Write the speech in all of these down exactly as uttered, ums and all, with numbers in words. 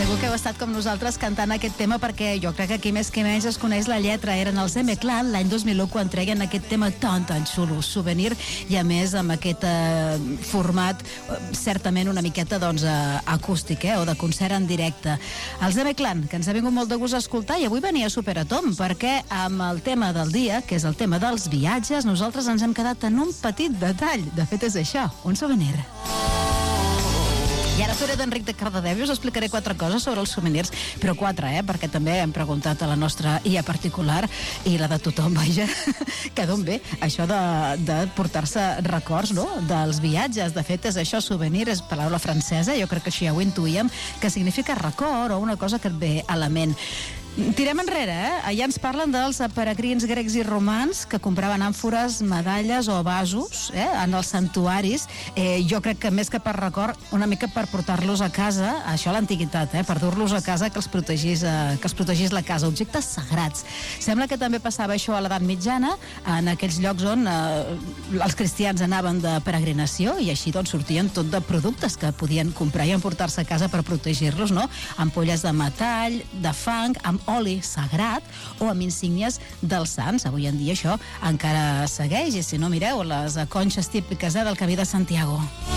Segur que heu estat com nosaltres cantant aquest tema, perquè jo crec que aquí més que menys es coneix la lletra. Eren els M-Clan l'any dos mil u quan treien aquest tema tan tan xulo, Souvenir, i a més amb aquest eh, format eh, certament una miqueta doncs eh, acústic, eh, o de concert en directe. Els M-Clan, que ens ha vingut molt de gust a escoltar, i avui venia Superatom, perquè amb el tema del dia, que és el tema dels viatges, nosaltres ens hem quedat en un petit detall. De fet és això, un souvenir. I ara faré d'Enric de Cardedeu i us explicaré quatre coses sobre els souvenirs, però quatre, eh? Perquè també hem preguntat a la nostra I A particular i la de tothom, vaja, que d'on ve això de, de portar-se records, no?, dels viatges. De fet, és això, souvenir, és paraula francesa, jo crec que això ja ho intuïem, que significa record o una cosa que et ve a la ment. Tirem enrere, eh? Allà ens parlen dels peregrins grecs i romans que compraven àmfores, medalles o vasos eh? en els santuaris. Eh, jo crec que més que per record, una mica per portar-los a casa, això a l'antiguitat, eh? per dur-los a casa que els protegís, eh, que els protegís la casa, objectes sagrats. Sembla que també passava això a l'edat mitjana, en aquells llocs on eh, els cristians anaven de peregrinació i així doncs sortien tot de productes que podien comprar i emportar-se a casa per protegir-los, no? Ampolles de metall, de fang, amb oli sagrat o amb insígnies dels sants. Avui en dia això encara segueix, i si no, mireu les conxes típiques eh, del Camí de Santiago.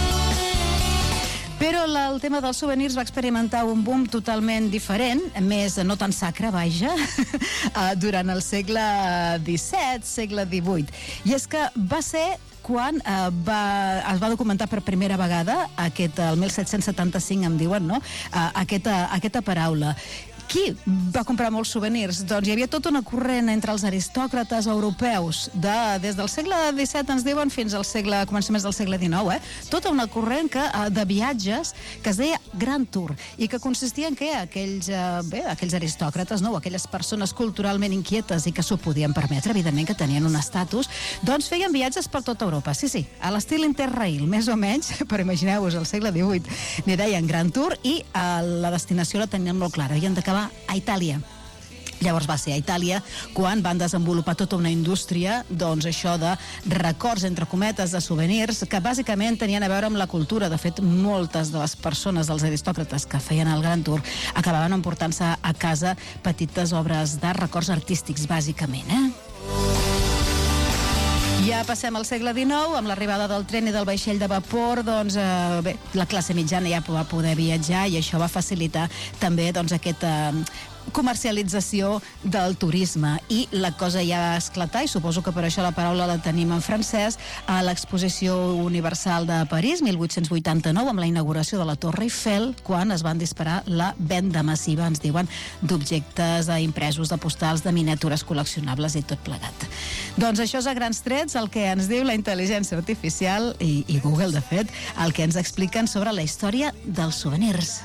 Però el tema dels souvenirs va experimentar un boom totalment diferent, més no tan sacre, vaja, durant el segle disset, segle divuit. I és que va ser quan eh, va, es va documentar per primera vegada aquest, el disset setanta-cinc em diuen, no?, eh, aquesta, aquesta paraula. Qui va comprar molts souvenirs? Doncs hi havia tota una corrent entre els aristòcrates europeus de, des del segle disset, ens diuen, fins al segle, començaments del segle dinou, eh? Tota una corrent que, de viatges que es deia Grand Tour i que consistia en que aquells, bé, aquells aristòcrates, no?, o aquelles persones culturalment inquietes i que s'ho podien permetre, evidentment que tenien un estatus, doncs feien viatges per tota Europa. Sí, sí, a l'estil Interrail, més o menys, però imagineu-vos, al segle divuit n'hi deien Grand Tour i a la destinació la tenien molt clara, havien d'acabar a Itàlia. Llavors va ser a Itàlia quan van desenvolupar tota una indústria, doncs això de records, entre cometes, de souvenirs, que bàsicament tenien a veure amb la cultura. De fet, moltes de les persones, dels aristòcrates que feien el Grand Tour, acabaven emportant-se a casa petites obres d'art, records artístics, bàsicament, eh? Ja passem al segle dinou, amb l'arribada del tren i del vaixell de vapor, doncs, eh, bé, la classe mitjana ja va poder viatjar i això va facilitar també doncs, aquesta comercialització del turisme, i la cosa ja va esclatar, i suposo que per això la paraula la tenim en francès, a l'Exposició Universal de París, mil vuit-cents vuitanta-nou, amb la inauguració de la Torre Eiffel, quan es van disparar la venda massiva, ens diuen, d'objectes impresos, de postals, de miniatures col·leccionables i tot plegat. Doncs això és a grans trets el que ens diu la intel·ligència artificial i, i Google, de fet, el que ens expliquen sobre la història dels souvenirs.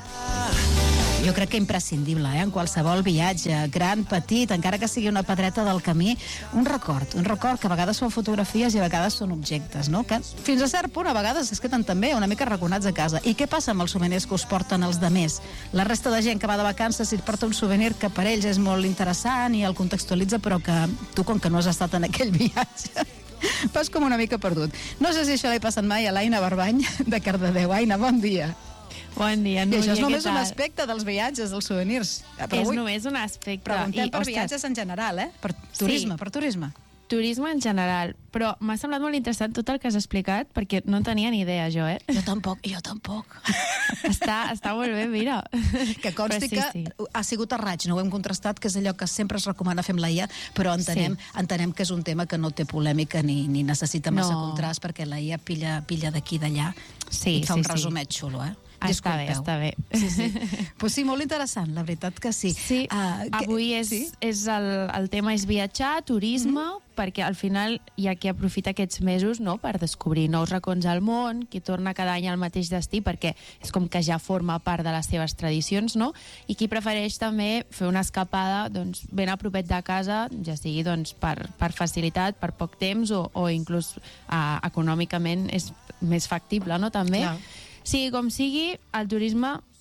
Jo crec que imprescindible, eh? En qualsevol viatge, gran, petit, encara que sigui una pedreta del camí, un record, un record que a vegades són fotografies i a vegades són objectes, no? Que fins a cert punt a vegades es queden també una mica arraconats a casa. I què passa amb els souvenirs que us porten els demés? La resta de gent que va de vacances i et porta un souvenir que per ells és molt interessant i el contextualitza, però que tu, com que no has estat en aquell viatge, vas com una mica perdut. No sé si això l'he passat mai a l'Aina Barbany de Cardedeu. Aina, bon dia. Bon dia, Núria. I això és només un aspecte dels viatges, dels souvenirs. Però és avui només un aspecte. Preguntem I, per ostres, viatges en general, eh? Per turisme, sí. per turisme. Turisme en general, però m'ha semblat molt interessant tot el que has explicat, perquè no en tenia ni idea, jo, eh? Jo tampoc, jo tampoc. Està, està molt bé, mira. Que consti sí, que sí. ha sigut a raig, no ho hem contrastat, que és allò que sempre es recomana fer amb la I A, però entenem, sí. entenem que és un tema que no té polèmica ni, ni necessita massa no. contrast, perquè la I A pilla, pilla d'aquí i d'allà sí, i et fa sí, un resumet sí. xulo, eh? Està bé, està bé. Sí, sí. Pues sí, molt interessant, la veritat que sí. Sí, uh, que, avui és, sí? és el, el tema és viatjar, turisme, mm-hmm. perquè al final hi ha qui aprofita aquests mesos, no?, per descobrir nous racons al món, qui torna cada any al mateix destí, perquè és com que ja forma part de les seves tradicions, no?, i qui prefereix també fer una escapada doncs, ben a propet de casa, ja sigui doncs, per, per facilitat, per poc temps, o, o inclús uh, econòmicament és més factible, no?, també. Clar. Sigui com sigui, el turisme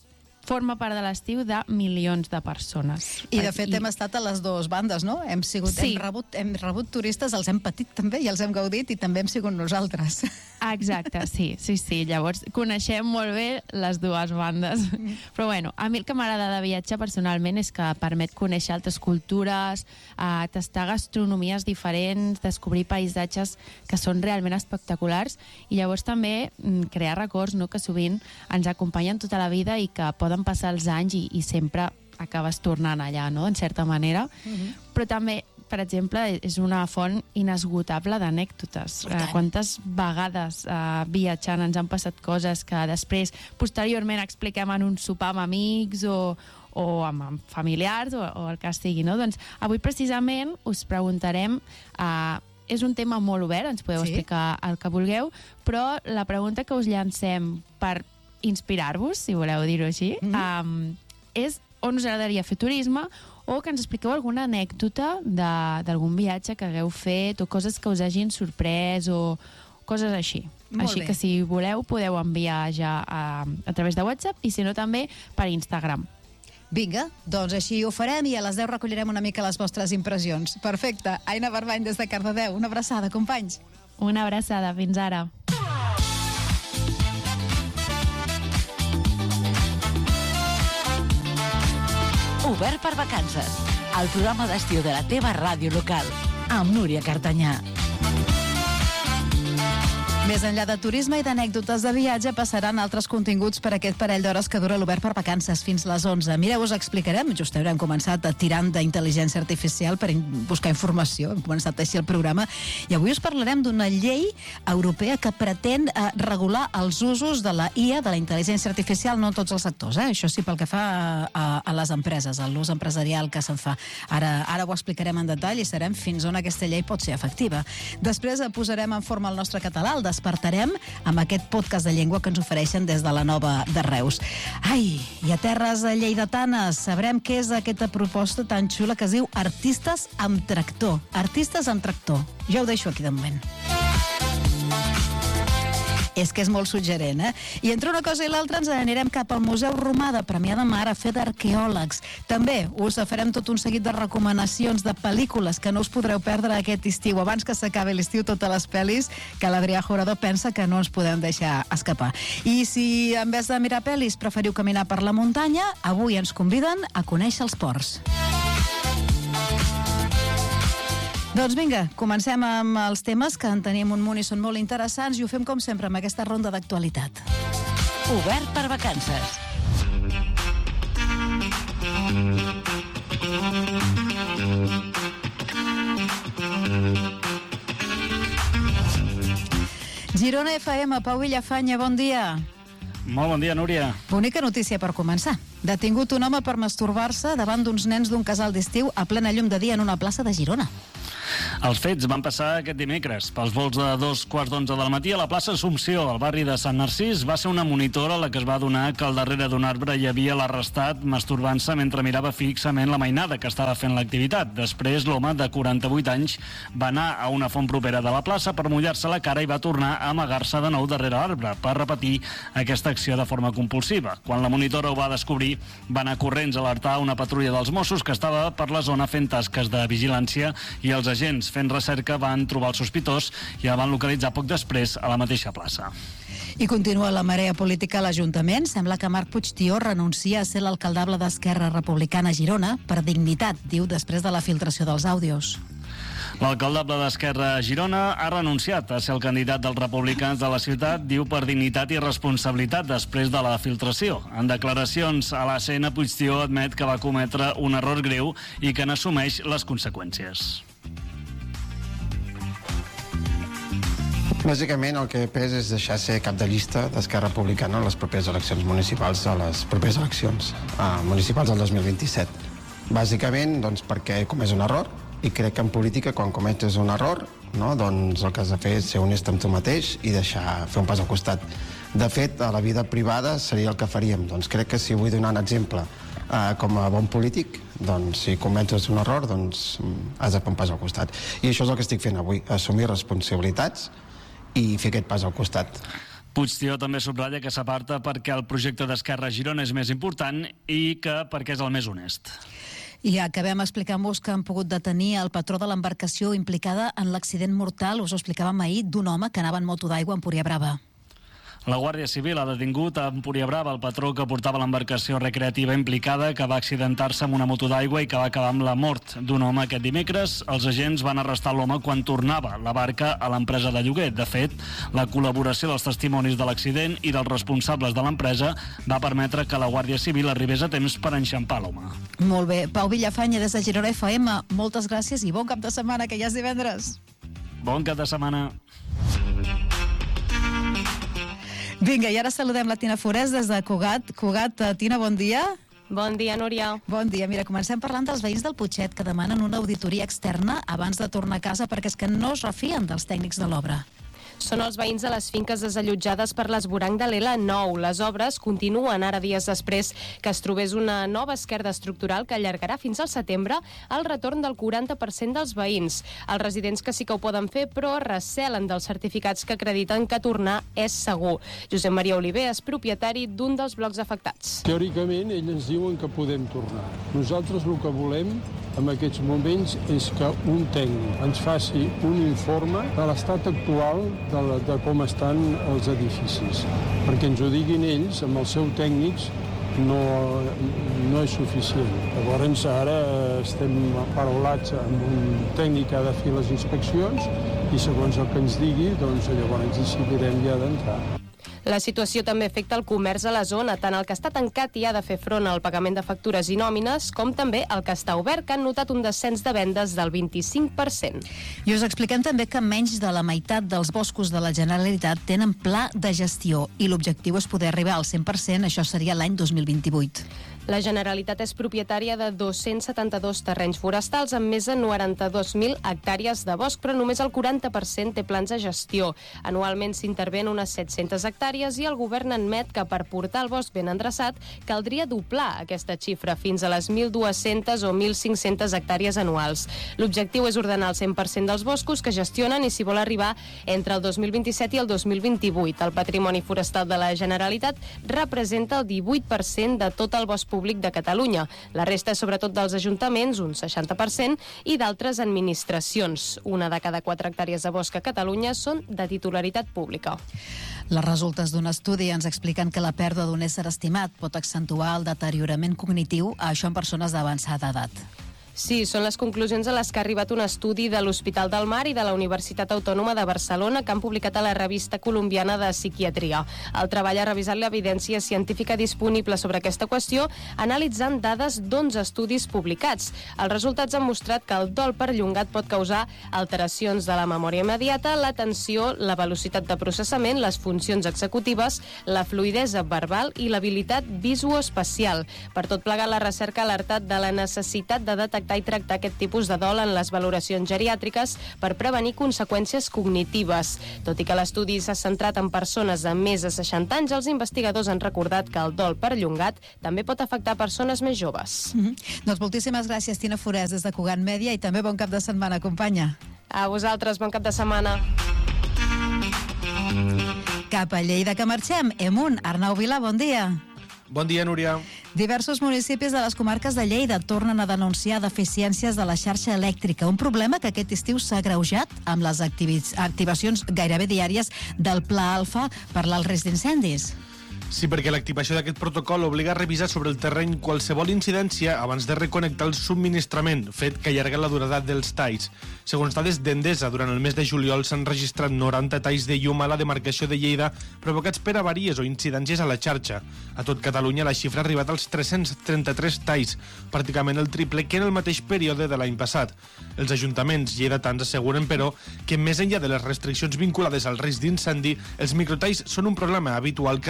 forma part de l'estiu de milions de persones. I de fet I... hem estat a les dues bandes, no? Hem, sigut, sí. hem, rebut, hem rebut turistes, els hem patit també i els hem gaudit i també hem sigut nosaltres. Exacte, sí, sí, sí. Llavors coneixem molt bé les dues bandes. Mm. Però bueno, a mi el que m'agrada de viatjar personalment és que permet conèixer altres cultures, eh, tastar gastronomies diferents, descobrir paisatges que són realment espectaculars i llavors també mm, crear records, no?, que sovint ens acompanyen tota la vida i que poden passar els anys i, i sempre acabes tornant allà, no?, en certa manera. Mm-hmm. Però també, per exemple, és una font inesgotable d'anècdotes. Eh, quantes vegades eh, viatjant ens han passat coses que després, posteriorment, expliquem en un sopar amb amics o, o amb, amb familiars o, o el que sigui, no? Doncs avui precisament us preguntarem... Eh, és un tema molt obert, ens podeu sí? explicar el que vulgueu, però la pregunta que us llancem per inspirar-vos, si voleu dir-ho així, mm-hmm. um, és on us agradaria fer turisme o que ens expliqueu alguna anècdota d'algun viatge que hagueu fet o coses que us hagin sorprès o coses així. Molt així bé. Que si voleu podeu enviar ja a, a través de WhatsApp i si no també per Instagram. Vinga, doncs així ho farem i a les deu recollirem una mica les vostres impressions. Perfecte. Aina Barbany des de Cardedeu. Una abraçada, companys. Una abraçada. Fins ara. Obert per vacances. El programa d'estiu de la teva ràdio local. Amb Núria Cartanyà. Més enllà de turisme i d'anècdotes de viatge, passaran altres continguts per aquest parell d'hores que dura l'Obert per Vacances fins les onze. Mireu, us explicarem, just haurem començat tirant d'intel·ligència artificial per buscar informació, hem començat així el programa, i avui us parlarem d'una llei europea que pretén eh, regular els usos de la I A, de la intel·ligència artificial, no en tots els sectors, eh? Això sí pel que fa a, a les empreses, a l'ús empresarial que se'n fa. Ara, ara ho explicarem en detall i serem fins on aquesta llei pot ser efectiva. Després posarem en forma el nostre català, el despertarem amb aquest podcast de llengua que ens ofereixen des de la Nova de Reus. Ai, i a terres lleidatanes sabrem què és aquesta proposta tan xula que es diu Artistes amb Tractor. Artistes amb Tractor. Jo ho deixo aquí de moment. És que és molt suggerent, eh? I entre una cosa i l'altra ens anirem cap al Museu Romà de Premià de Mar a fer d'arqueòlegs. També us farem tot un seguit de recomanacions de pel·lícules que no us podreu perdre aquest estiu. Abans que s'acabi l'estiu, totes les pel·lis que l'Adrià Jurado pensa que no ens podem deixar escapar. I si en vez de mirar pel·lis preferiu caminar per la muntanya, avui ens conviden a conèixer els ports. Doncs vinga, comencem amb els temes, que en tenim un munt i són molt interessants, i ho fem com sempre amb aquesta ronda d'actualitat. Obert per vacances. Girona F M, Pau Villafanya, bon dia. Molt bon dia, Núria. Bonica notícia per començar. Detingut un home per masturbar-se davant d'uns nens d'un casal d'estiu a plena llum de dia en una plaça de Girona. Els fets van passar aquest dimecres. Pels vols de dos quarts d'onze del matí a la plaça Assumpció, al barri de Sant Narcís, va ser una monitora la que es va adonar que al darrere d'un arbre hi havia l'arrestat masturbant-se mentre mirava fixament la mainada que estava fent l'activitat. Després, l'home de quaranta-vuit anys va anar a una font propera de la plaça per mullar-se la cara i va tornar a amagar-se de nou darrere l'arbre per repetir aquesta acció de forma compulsiva. Quan la monitora ho va descobrir, va anar corrents a alertar una patrulla dels Mossos que estava per la zona fent tasques de vigilància i els agents fent recerca van trobar el sospitós i el van localitzar poc després a la mateixa plaça. I continua la marea política a l'Ajuntament. Sembla que Marc Puigtió renuncia a ser l'alcaldable d'Esquerra Republicana a Girona per dignitat, diu, després de la filtració dels àudios. L'alcaldable d'Esquerra a Girona ha renunciat a ser el candidat dels republicans de la ciutat, diu, per dignitat i responsabilitat després de la filtració. En declaracions a l'A C N, Puigtió admet que va cometre un error greu i que n'assumeix les conseqüències. Bàsicament el que pesa és deixar ser cap de llista d'Esquerra Republicana en les properes eleccions municipals, a les properes eleccions uh, municipals del dos mil vint-i-set. Bàsicament, doncs, perquè he comès un error, i crec que en política, quan cometes un error, no, doncs el que has de fer és ser honest amb tu mateix i deixar fer un pas al costat. De fet, a la vida privada seria el que faríem. Doncs crec que si vull donar un exemple uh, com a bon polític, doncs si cometes un error, doncs has de fer un pas al costat. I això és el que estic fent avui, assumir responsabilitats i fer aquest pas al costat. Puigtió també subratlla que s'aparta perquè el projecte d'Esquerra a Girona és més important i que perquè és el més honest. I acabem explicant-vos que han pogut detenir el patró de l'embarcació implicada en l'accident mortal, us ho explicàvem ahir, d'un home que anava en moto d'aigua a Empúria Brava. La Guàrdia Civil ha detingut a Empúria Brava el patró que portava l'embarcació recreativa implicada, que va accidentar-se amb una moto d'aigua i que va acabar amb la mort d'un home aquest dimecres. Els agents van arrestar l'home quan tornava la barca a l'empresa de lloguer. De fet, la col·laboració dels testimonis de l'accident i dels responsables de l'empresa va permetre que la Guàrdia Civil arribés a temps per enxampar l'home. Molt bé. Pau Villafanya, des de Girona F M, moltes gràcies i bon cap de setmana, que ja és divendres. Bon cap de setmana. Vinga, i ara saludem la Tina Forés des de Cugat. Cugat, Tina, bon dia. Bon dia, Núria. Bon dia. Mira, comencem parlant dels veïns del Putxet que demanen una auditoria externa abans de tornar a casa perquè és que no es refien dels tècnics de l'obra. Són els veïns de les finques desallotjades per l'esvoranc de l'E L A nou. Les obres continuen ara dies després que es trobés una nova esquerda estructural que allargarà fins al setembre el retorn del quaranta per cent dels veïns. Els residents que sí que ho poden fer, però recelen dels certificats que acrediten que tornar és segur. Josep Maria Oliver és propietari d'un dels blocs afectats. Teòricament, ells ens diuen que podem tornar. Nosaltres el que volem en aquests moments és que un tècnic ens faci un informe de l'estat actual de, la, de com estan els edificis, perquè ens ho diguin ells, amb els seus tècnics, no, no és suficient. Llavors ara estem paraulats amb un tècnic que ha de fer les inspeccions i segons el que ens digui, doncs llavors decidirem ja d'entrar. La situació també afecta el comerç a la zona, tant el que està tancat i ha de fer front al pagament de factures i nòmines, com també el que està obert, que han notat un descens de vendes del vint-i-cinc per cent. I us expliquem també que menys de la meitat dels boscos de la Generalitat tenen pla de gestió i l'objectiu és poder arribar al cent per cent, això seria l'any dos mil vint-i-vuit. La Generalitat és propietària de dos-cents setanta-dos terrenys forestals amb més de noranta-dos mil hectàrees de bosc, però només el quaranta per cent té plans de gestió. Anualment s'interven unes set-centes hectàrees i el govern admet que per portar el bosc ben endreçat caldria doblar aquesta xifra fins a les mil dues-centes o mil cinc-centes hectàrees anuals. L'objectiu és ordenar el cent per cent dels boscos que gestionen i s'hi vol arribar entre el dos mil vint-i-set i el dos mil vint-i-vuit. El patrimoni forestal de la Generalitat representa el divuit per cent de tot el bosc públic públic de Catalunya. La resta és sobretot dels ajuntaments, un seixanta per cent, i d'altres administracions. Una de cada quatre hectàrees de bosc a Catalunya són de titularitat pública. Les resultes d'un estudi ens expliquen que la pèrdua d'un ésser estimat pot accentuar el deteriorament cognitiu, això en persones d'avançada edat. Sí, són les conclusions a les que ha arribat un estudi de l'Hospital del Mar i de la Universitat Autònoma de Barcelona que han publicat a la revista colombiana de psiquiatria. El treball ha revisat l'evidència científica disponible sobre aquesta qüestió analitzant dades d'onze estudis publicats. Els resultats han mostrat que el dol perllongat pot causar alteracions de la memòria immediata, l'atenció, la velocitat de processament, les funcions executives, la fluïdesa verbal i l'habilitat visoespacial. Per tot plegat, la recerca ha alertat de la necessitat de detectar i tractar aquest tipus de dol en les valoracions geriàtriques per prevenir conseqüències cognitives. Tot i que l'estudi s'ha centrat en persones de més de seixanta anys, els investigadors han recordat que el dol perllongat també pot afectar persones més joves. Mm-hmm. Doncs moltíssimes gràcies, Tina Forés, des de Cugat Mèdia, i també bon cap de setmana, companya. A vosaltres, bon cap de setmana. Cap a Lleida que marxem. Emunt, Arnau Vilà, bon dia. Bon dia, Núria. Diversos municipis de les comarques de Lleida tornen a denunciar deficiències de la xarxa elèctrica, un problema que aquest estiu s'ha agreujat amb les activacions gairebé diàries del Pla Alfa per l'alt risc d'incendis. Sí, perquè l'activació d'aquest protocol obliga a revisar sobre el terreny qualsevol incidència abans de reconnectar el subministrament, fet que allarga la durada dels talls. Segons dades d'Endesa, durant el mes de juliol s'han registrat noranta talls de llum a la demarcació de Lleida provocats per avaries o incidències a la xarxa. A tot Catalunya la xifra ha arribat als tres-cents trenta-tres talls, pràcticament el triple que en el mateix període de l'any passat. Els ajuntaments lleidatans asseguren, però, que més enllà de les restriccions vinculades al risc d'incendi, els microtalls són un problema habitual que arrosseguen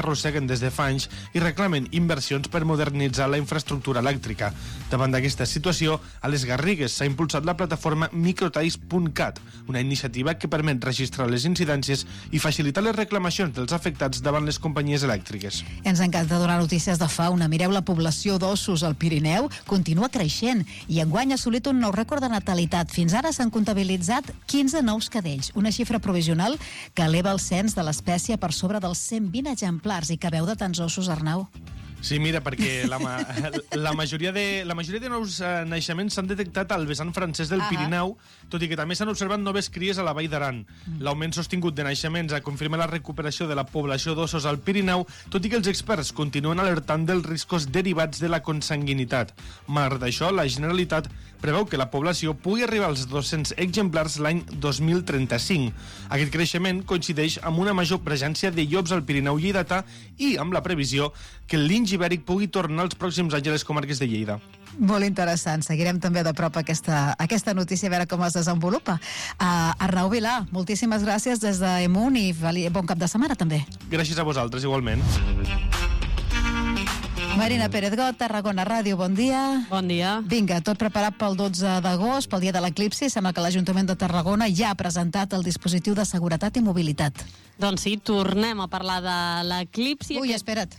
des de fa anys i reclamen inversions per modernitzar la infraestructura elèctrica. Davant d'aquesta situació, a les Garrigues s'ha impulsat la plataforma microtalls punt cat, una iniciativa que permet registrar les incidències i facilitar les reclamacions dels afectats davant les companyies elèctriques. Ens encanta donar notícies de fauna. Mireu, la població d'ossos al Pirineu continua creixent i enguany ha assolit un nou rècord de natalitat. Fins ara s'han comptabilitzat quinze nous cadells, una xifra provisional que eleva el cens de l'espècie per sobre dels cent vint exemplars. I que veu de tants ossos, Arnau? Sí, mira, perquè la, ma la, majoria, de, la majoria de nous eh, naixements s'han detectat al vessant francès del Pirineu, tot i que també s'han observat noves cries a la Vall d'Aran. Mm. L'augment sostingut de naixements confirma la recuperació de la població d'ossos al Pirineu, tot i que els experts continuen alertant dels riscos derivats de la consanguinitat. Malgrat això, la Generalitat preveu que la població pugui arribar als dos-cents exemplars l'any dos mil trenta-cinc. Aquest creixement coincideix amb una major presència de llops al Pirineu lleidatà i amb la previsió que el linx ibèric pugui tornar els pròxims anys a les comarques de Lleida. Molt interessant. Seguirem també de prop aquesta, aquesta notícia, a veure com es desenvolupa. Uh, Arnau Vilà, moltíssimes gràcies des d'Emun i bon cap de setmana també. Gràcies a vosaltres, igualment. Marina Pérez Got, Tarragona Ràdio, bon dia. Bon dia. Vinga, tot preparat pel dotze d'agost, pel dia de l'eclipsi. Sembla que l'Ajuntament de Tarragona ja ha presentat el dispositiu de seguretat i mobilitat. Doncs sí, tornem a parlar de l'eclipsi. Ui, espera't.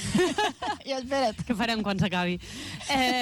ja, espera't. Què farem quan s'acabi? Eh...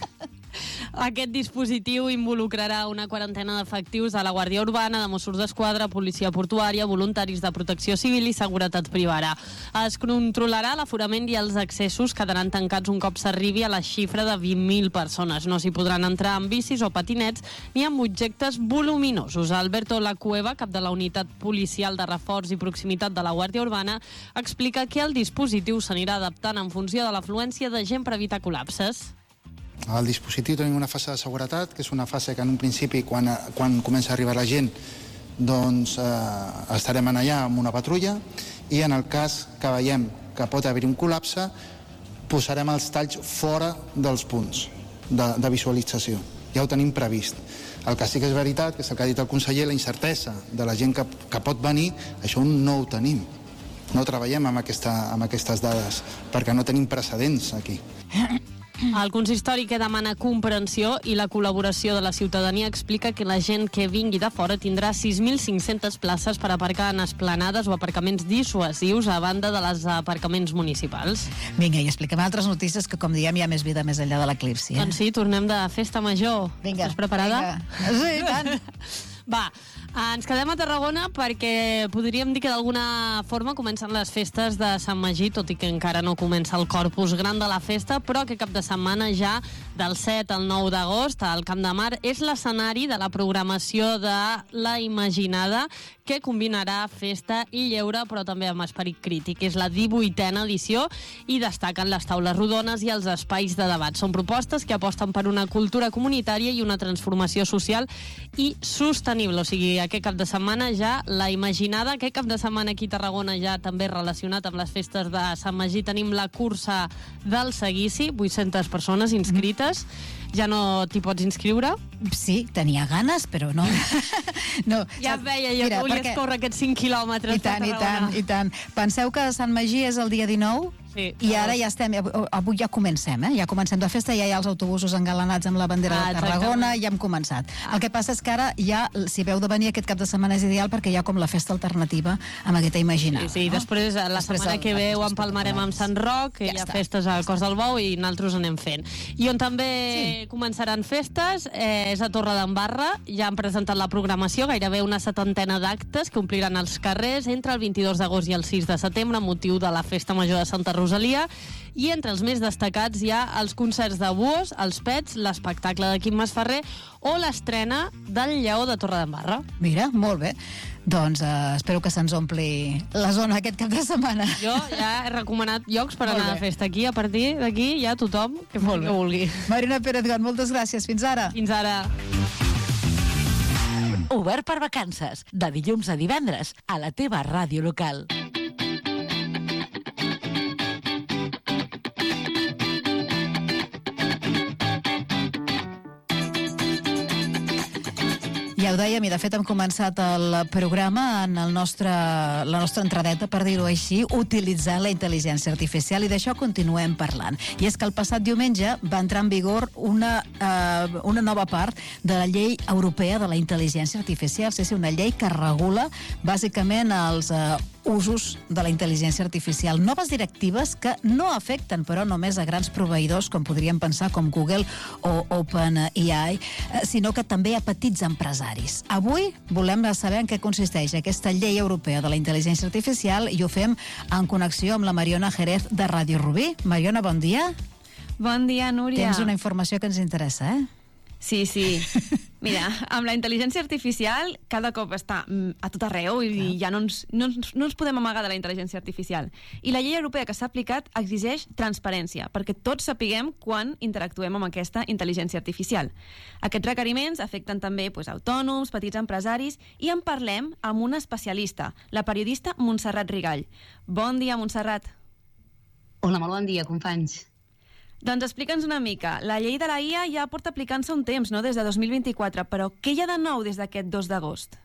Aquest dispositiu involucrarà una quarantena d'efectius de la Guàrdia Urbana, de Mossos d'Esquadra, Policia Portuària, voluntaris de protecció civil i seguretat privada. Es controlarà l'aforament i els accessos quedaran tancats un cop s'arribi a la xifra de vint mil persones. No s'hi podran entrar amb bicis o patinets ni amb objectes voluminosos. Alberto Lacueva, cap de la unitat policial de reforç i proximitat de la Guàrdia Urbana, explica que el dispositiu s'anirà adaptant en funció de l'afluència de gent per evitar col·lapses. Al dispositiu tenim una fase de seguretat, que és una fase que en un principi, quan, quan comença a arribar la gent, doncs eh, estarem allà amb una patrulla i en el cas que veiem que pot haver un col·lapse, posarem els talls fora dels punts de, de visualització. Ja ho tenim previst. El que sí que és veritat, que és el que ha dit el conseller, la incertesa de la gent que, que pot venir, això no ho tenim. No treballem amb, aquesta, amb aquestes dades, perquè no tenim precedents aquí. El consistori, que demana comprensió i la col·laboració de la ciutadania, explica que la gent que vingui de fora tindrà sis mil cinc-centes places per aparcar en esplanades o aparcaments dissuasius a banda de les aparcaments municipals. Vinga, i expliquem altres notícies que, com diem, hi ha més vida més enllà de l'eclipsi. Eh? Doncs sí, tornem de festa major. Vinga. Estàs preparada? Vinga. Sí, tant. Va, ens quedem a Tarragona perquè podríem dir que d'alguna forma comencen les festes de Sant Magí, tot i que encara no comença el corpus gran de la festa, però que cap de setmana ja del set al nou d'agost al Camp de Mar és l'escenari de la programació de La Imaginada, que combinarà festa i lleure, però també amb esperit crític. És la divuitena edició i destaquen les taules rodones i els espais de debat. Són propostes que aposten per una cultura comunitària i una transformació social i sostenible. O sigui, aquest cap de setmana ja La Imaginada, aquest cap de setmana aquí a Tarragona ja també relacionat amb les festes de Sant Magí tenim la cursa del seguici, vuit-centes persones inscrites. Ja no t'hi pots inscriure? Sí, tenia ganes, però no. no. Ja et veia, ja Mira, que volies perquè... córrer aquests cinc quilòmetres I tant, de Tarragona. I tant, i tant. Penseu que Sant Magí és el dia dinou, sí, i ara ja estem, avui ja comencem, eh? Ja comencem de festa, ja hi ha els autobusos engalanats amb la bandera ah, de Tarragona, exactament. ja hem començat. Ah. El que passa és que ara ja, si veu de venir aquest cap de setmana és ideal perquè hi ha com la festa alternativa amb aquesta Imaginada. Sí, sí, no? després la després setmana el, que ve ho empalmarem amb Sant Roc, que ja hi ha està. Festes al Cos del Bou i nosaltres anem fent. I on també sí. començaran festes eh, és a Torre d'Embarra, ja han presentat la programació, gairebé una setantena d'actes que ompliran els carrers entre el vint-i-dos d'agost i el sis de setembre, amb motiu de la Festa Major de Santa Rosalia, i entre els més destacats hi ha els concerts de Buos, els Pets, l'espectacle de Quim Masferrer o l'estrena del Lleó de Torre d'Embarra. Mira, molt bé. Doncs uh, espero que se'ns ompli la zona aquest cap de setmana. Jo ja he recomanat llocs per anar a festa aquí. A partir d'aquí ja tothom que, que vulgui. Marina Pérez Got, moltes gràcies. Fins ara. Fins ara. Obert per vacances, de dilluns a divendres, a la teva ràdio local. Ja ho dèiem, i de fet hem començat el programa en el nostre, la nostra entradeta, per dir-ho així, utilitzant la intel·ligència artificial, i d'això continuem parlant. I és que el passat diumenge va entrar en vigor una, eh, una nova part de la llei europea de la intel·ligència artificial, és una llei que regula bàsicament els eh, usos de la intel·ligència artificial. Noves directives que no afecten, però, només a grans proveïdors, com podríem pensar, com Google o OpenAI, sinó que també a petits empresaris. Avui volem saber en què consisteix aquesta llei europea de la intel·ligència artificial i ho fem en connexió amb la Mariona Jerez de Ràdio Rubí. Mariona, bon dia. Bon dia, Núria. Tens una informació que ens interessa, eh? Sí, sí. Mira, amb la intel·ligència artificial cada cop està a tot arreu i ja no ens, no, ens, no ens podem amagar de la intel·ligència artificial. I la llei europea que s'ha aplicat exigeix transparència, perquè tots sapiguem quan interactuem amb aquesta intel·ligència artificial. Aquests requeriments afecten també pues, autònoms, petits empresaris, i en parlem amb una especialista, la periodista Montserrat Rigall. Bon dia, Montserrat. Hola, molt bon dia, companys. Doncs explica'ns una mica. La llei de la I A ja porta aplicant-se un temps, no?, des de dos mil vint-i-quatre, però què hi ha de nou des d'aquest dos d'agost?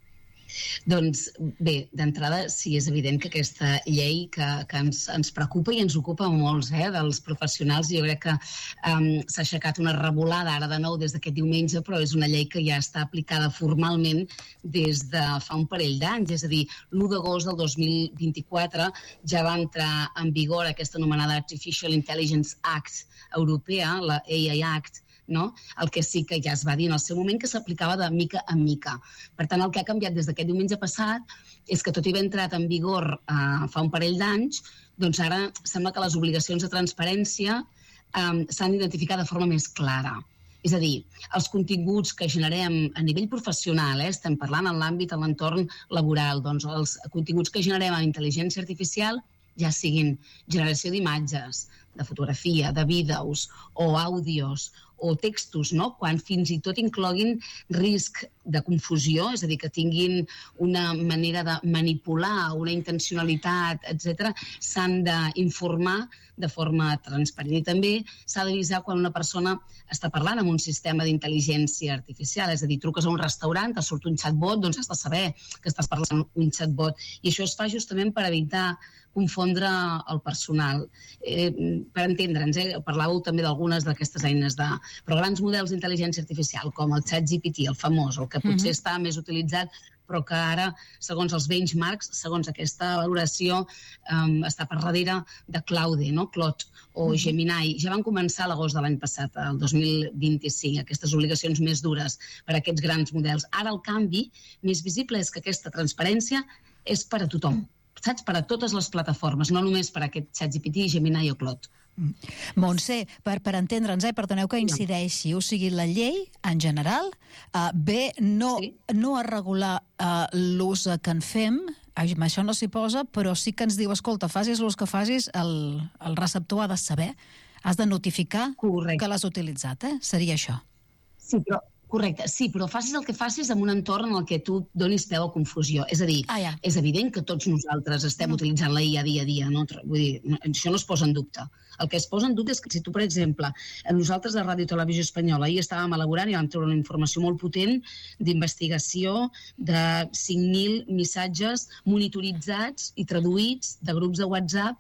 Doncs bé, d'entrada sí, és evident que aquesta llei que, que ens, ens preocupa i ens ocupa molts, eh, dels professionals. Jo crec que um, s'ha aixecat una revolada ara de nou des d'aquest diumenge, però és una llei que ja està aplicada formalment des de fa un parell d'anys, és a dir, l'u d'agost del dos mil vint-i-quatre ja va entrar en vigor aquesta anomenada Artificial Intelligence Act europea, la A I Act, no? El que sí que ja es va dir en el seu moment que s'aplicava de mica en mica. Per tant, el que ha canviat des d'aquest diumenge passat és que tot i haver entrat en vigor eh, fa un parell d'anys, doncs ara sembla que les obligacions de transparència eh, s'han d'identificar de forma més clara. És a dir, els continguts que generem a nivell professional, eh, estem parlant en l'àmbit, en l'entorn laboral, doncs els continguts que generem amb intel·ligència artificial, ja siguin generació d'imatges, de fotografia, de vídeos o àudios o textos, no? Quan fins i tot incloguin risc de confusió, és a dir, que tinguin una manera de manipular, una intencionalitat, etcètera, s'han d'informar de forma transparent. I també s'ha d'avisar quan una persona està parlant amb un sistema d'intel·ligència artificial, és a dir, truques a un restaurant, te surt un chatbot, doncs has de saber que estàs parlant amb un chatbot. I això es fa justament per evitar confondre el personal. Eh, per entendre'ns, eh, parlàveu també d'algunes d'aquestes eines, de, però grans models d'intel·ligència artificial, com el ChatGPT, el famós, el que potser està més utilitzat, però que ara, segons els benchmarks, segons aquesta valoració, um, està per darrere de Claude, no? Claude o Gemini. Ja van començar a l'agost de l'any passat, el dos mil vint-i-cinc, aquestes obligacions més dures per a aquests grans models. Ara el canvi més visible és que aquesta transparència és per a tothom, saps? Per a totes les plataformes, no només per a aquest ChatGPT, Gemini o Claude. Montse, per, per entendre'ns, eh, perdoneu que incideixi, o sigui, la llei, en general, eh, ve no, sí. no a regular eh, l'ús que en fem, amb això no s'hi posa, però sí que ens diu, escolta, facis l'ús que facis, el, el receptor ha de saber, has de notificar Correcte. Que l'has utilitzat, eh? Seria això. Sí, però... Correcte, sí, però facis el que facis en un entorn en el que tu donis peu a confusió. És a dir, ah, ja. és evident que tots nosaltres estem no. utilitzant la I A dia a dia, no? Vull dir, no, això no es posa en dubte. El que es posa en dubte és que si tu, per exemple, nosaltres a Ràdio Televisió Espanyola ahir estàvem elaborant i vam treure una informació molt potent d'investigació de cinc mil missatges monitoritzats i traduïts de grups de WhatsApp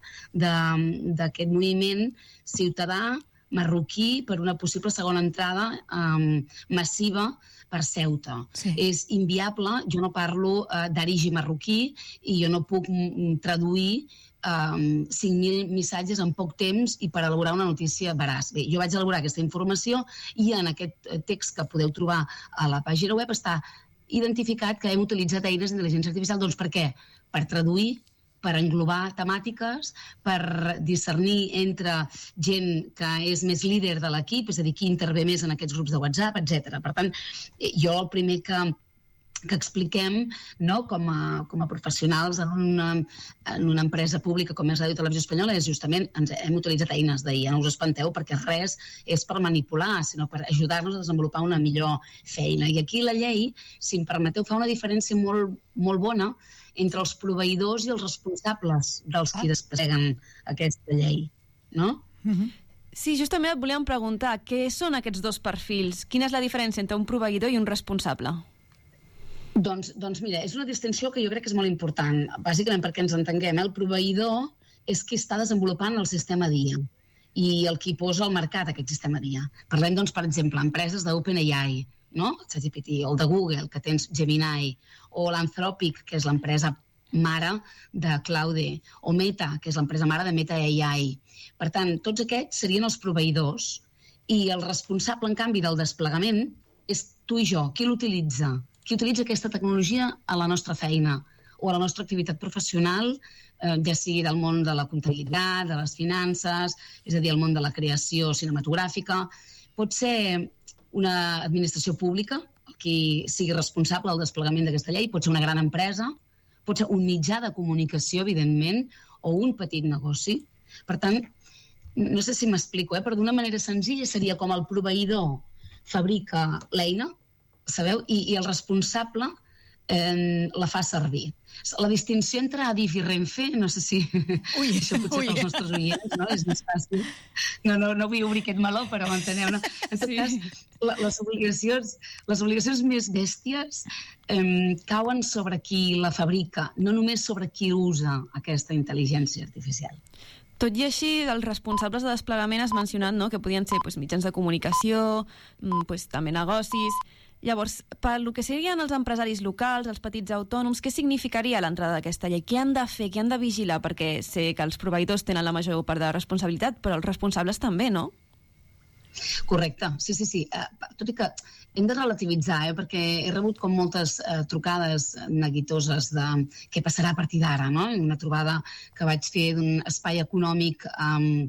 d'aquest moviment ciutadà marroquí per una possible segona entrada um, massiva per Ceuta. Sí. És inviable, jo no parlo uh, d'origi marroquí i jo no puc mm, traduir um, cinc mil missatges en poc temps i per elaborar una notícia veraç. Bé, jo vaig elaborar aquesta informació i en aquest text que podeu trobar a la pàgina web està identificat que hem utilitzat eines d'intel·ligència artificial. Doncs per què? Per traduir, per englobar temàtiques, per discernir entre gent que és més líder de l'equip, és a dir, qui intervé més en aquests grups de WhatsApp, etcètera. Per tant, jo el primer que, que expliquem, no, com, a, com a professionals en una, en una empresa pública com és Ràdio Televisió Espanyola és justament, ens hem utilitzat eines d'ahir, ja no us espanteu perquè res és per manipular, sinó per ajudar-nos a desenvolupar una millor feina. I aquí la llei, si em permeteu, fa una diferència molt, molt bona entre els proveïdors i els responsables dels qui despleguen aquesta llei, no? Sí, justament et volíem preguntar, què són aquests dos perfils? Quina és la diferència entre un proveïdor i un responsable? Doncs, doncs mira, és una distinció que jo crec que és molt important, bàsicament perquè ens entenguem. El proveïdor és qui està desenvolupant el sistema D I A i el qui posa al mercat aquest sistema D I A. Parlem, doncs, per exemple, empreses d'OpenAI, no? ChatGPT, o el de Google, que tens Gemini, o l'Anthropic, que és l'empresa mare de Claude, o Meta, que és l'empresa mare de Meta A I. Per tant, tots aquests serien els proveïdors i el responsable, en canvi, del desplegament és tu i jo. Qui l'utilitza? Qui utilitza aquesta tecnologia a la nostra feina o a la nostra activitat professional, eh, ja sigui del món de la comptabilitat, de les finances, és a dir, el món de la creació cinematogràfica. Pot ser una administració pública, qui sigui responsable del desplegament d'aquesta llei, pot ser una gran empresa, pot ser un mitjà de comunicació, evidentment, o un petit negoci. Per tant, no sé si m'explico, eh? Però d'una manera senzilla seria com el proveïdor fabrica l'eina, sabeu? I, i el responsable eh, la fa servir. La distinció entre Adif i Renfe, no sé si... Ui, això potser ui. Pels nostres oients, no? És més fàcil. No, no, no vull obrir aquest meló, però m'enteneu, no? En tot sí. cas, la, les, obligacions, les obligacions més bèsties eh, cauen sobre qui la fabrica, no només sobre qui usa aquesta intel·ligència artificial. Tot i així, els responsables de desplegament has mencionat, no?, que podien ser pues, mitjans de comunicació, pues, també negocis. Llavors, pel que serien els empresaris locals, els petits autònoms, què significaria l'entrada d'aquesta llei? Què han de fer? Què han de vigilar? Perquè sé que els proveïdors tenen la major part de responsabilitat, però els responsables també, no? Correcte, sí, sí, sí. Uh, tot i que hem de relativitzar, eh? Perquè he rebut com moltes uh, trucades neguitoses de què passarà a partir d'ara, no? Una trobada que vaig fer d'un espai econòmic um,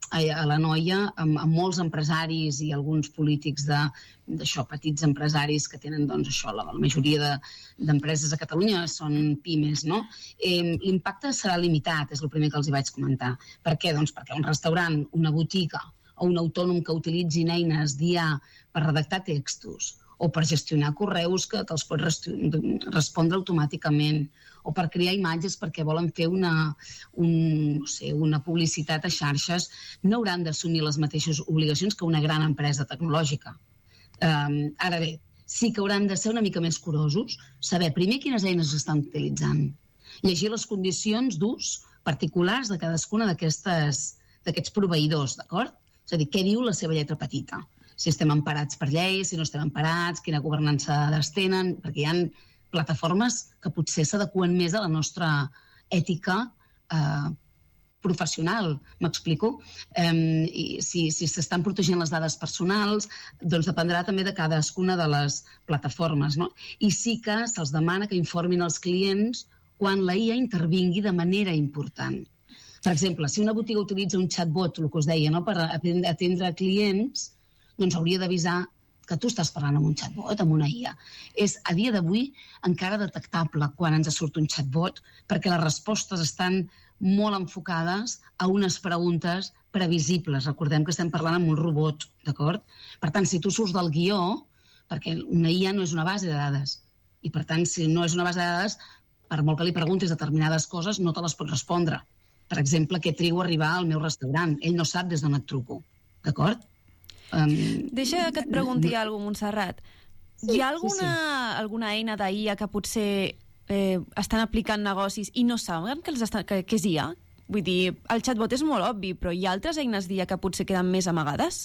a la Noia, amb, amb molts empresaris i alguns polítics d'això, petits empresaris que tenen, doncs, això, la, la majoria d'empreses de, a Catalunya són pimes, no? Eh, l'impacte serà limitat, és el primer que els hi vaig comentar. Per què? Doncs perquè un restaurant, una botiga o un autònom que utilitzin eines D I A per redactar textos o per gestionar correus que te'ls pot respondre automàticament, o per crear imatges perquè volen fer una, un, no sé, una publicitat a xarxes, no hauran d'assumir les mateixes obligacions que una gran empresa tecnològica. Um, ara bé, sí que hauran de ser una mica més curosos, saber primer quines eines estan utilitzant, llegir les condicions d'ús particulars de cadascuna d'aquests proveïdors, d'acord? És a dir, què diu la seva lletra petita? Si estem emparats per lleis, si no estem emparats, quina governança dades tenen, perquè hi ha plataformes que potser s'adeqüen més a la nostra ètica eh, professional, m'explico? Eh, i si si s'estan protegint les dades personals, doncs dependrà també de cadascuna de les plataformes, no? I sí que se'ls demana que informin els clients quan la I A intervingui de manera important. Per exemple, si una botiga utilitza un chatbot, el que us deia, no?, per atendre clients, doncs hauria d'avisar que tu estàs parlant amb un chatbot, amb una I A. És, a dia d'avui, encara detectable quan ens surt un chatbot, perquè les respostes estan molt enfocades a unes preguntes previsibles. Recordem que estem parlant amb un robot, d'acord? Per tant, si tu surts del guió, perquè una I A no és una base de dades, i per tant, si no és una base de dades, per molt que li preguntis determinades coses, no te les pot respondre. Per exemple, què trigo a arribar al meu restaurant? Ell no sap des d'on et truco, d'acord? Um, Deixa que et pregunti alguna cosa, Montserrat. Sí, Hi ha alguna, sí, sí. alguna eina d'I A que potser eh, estan aplicant negocis i no saben que, els estan, que, que és I A? Vull dir, el chatbot és molt obvi, però hi ha altres eines d'I A que potser queden més amagades?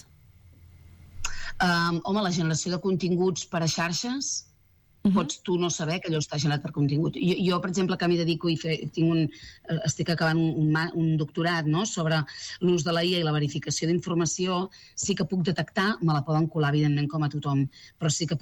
Um, home, la generació de continguts per a xarxes, uh-huh. pots tu no saber que allò està generat per contingut. Jo, jo per exemple, que m'hi dedico i fe, tinc un, estic acabant un, un doctorat, no?, sobre l'ús de la I A i la verificació d'informació, sí que puc detectar, me la poden colar, evidentment, com a tothom, però sí que